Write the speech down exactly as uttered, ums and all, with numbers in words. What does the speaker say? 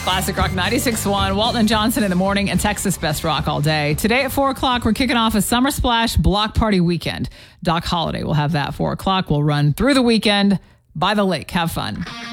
Classic Rock ninety-six point one, Walton and Johnson in the morning, and Texas Best Rock all day. Today at four o'clock, we're kicking off a Summer Splash Block Party weekend. Doc Holliday will have that at four o'clock. We'll run through the weekend by the lake. Have fun.